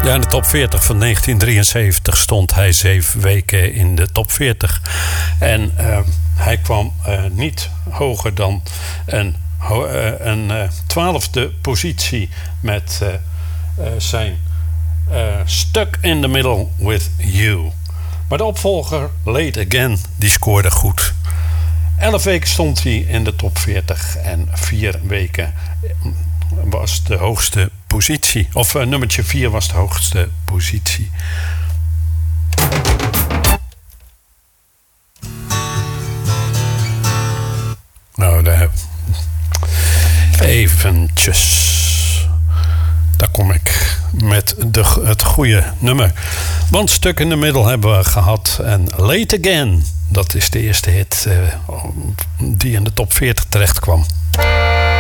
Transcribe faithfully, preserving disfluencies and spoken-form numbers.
Ja, in de top veertig van negentien drieënzeventig stond hij zeven weken in de top veertig. En uh, hij kwam uh, niet hoger dan een, uh, een uh, twaalfde positie met uh, uh, zijn uh, Stuck in the Middle with You. Maar de opvolger, Late Again, die scoorde goed. Elf weken stond hij in de top veertig en vier weken was de hoogste positie. Of uh, nummertje vier was de hoogste positie. Nou, daar eventjes. Daar kom ik met de, het goede nummer. Want Stuck in the Middle hebben we gehad. En Late Again, dat is de eerste hit uh, die in de top veertig terecht kwam.